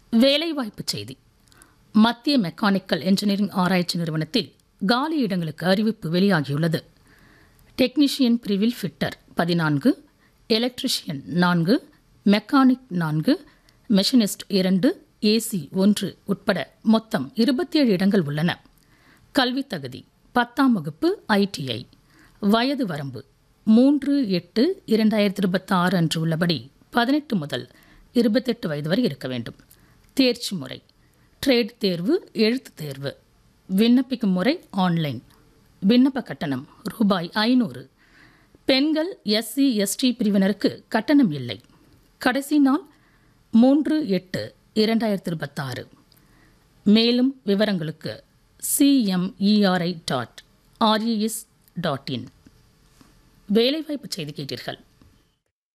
வேலைவாய்ப்பு செய்தி. மத்திய மெக்கானிக்கல் என்ஜினியரிங் ஆராய்ச்சி நிறுவனத்தில் காலி இடங்களுக்கு அறிவிப்பு வெளியாகியுள்ளது. டெக்னீஷியன் பிரிவில் fitter 14, electrician 4, mechanic 4, machinist 2, AC 1 உட்பட மொத்தம் 27 இடங்கள் உள்ளன. கல்வித் தகுதி 10ஆம் வகுப்பு ITI. வயது வரம்பு 3/8/2026 அன்று உள்ளபடி 18 முதல் 28 வயது வரை இருக்க வேண்டும். தேர்ச்சி முறை ட்ரேட் தேர்வு, எழுத்து தேர்வு. விண்ணப்பிக்கும் முறை ஆன்லைன். விண்ணப்ப கட்டணம் ரூபாய் 500. பெண்கள் SC ST பிரிவினருக்கு கட்டணம் இல்லை. கடைசி நாள் 3/8/2026. மேலும் விவரங்களுக்கு cmeri.res.in. வேலைவாய்ப்பு செய்தி கேட்டீர்கள்.